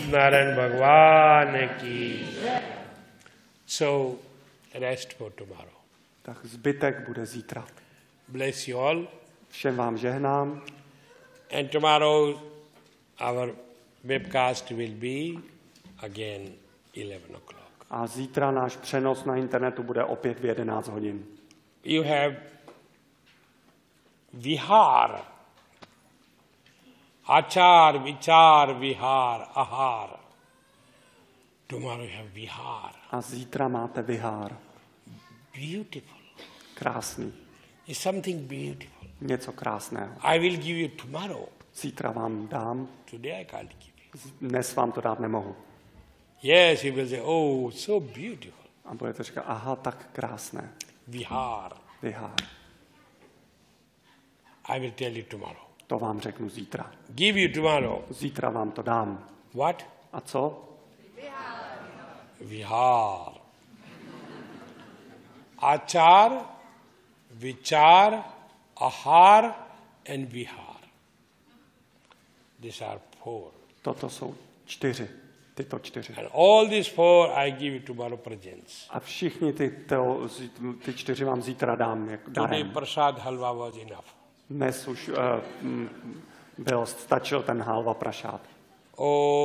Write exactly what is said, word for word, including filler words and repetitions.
नारायण भगवान की. So rest for tomorrow. Tak zbytek bude zítra. Bless you all. Všem vám žehnám. And tomorrow our webcast will be again eleven o'clock. A zítra náš přenos na internetu bude opět v jedenáct hodin. You have vihar. Achar, vichar, vihar, ahar. Tomorrow you have vihar. A zítra máte vihár. Beautiful. Krásný. It's something beautiful. Něco krásného. I will give you tomorrow. Zítra vám dám. Today I can't give you. Dnes vám to dát nemohu. Yes, you will say, oh, so beautiful. A budete říkat, aha, tak krásné. Vihar. Vihár. I will tell you tomorrow. To vám řeknu zítra. Give you tomorrow. Zítra vám to dám. What? A co? Vihar. Achar, vichar, ahar and vihar. These are four. Toto jsou čtyři. Tyto čtyři. And all these four I give you tomorrow presents. A všichni ty, to, ty čtyři vám zítra dám. Jak Today darem. prasad halwa was enough. Dnes už uh, byl, stačil ten halva prašát. Oh.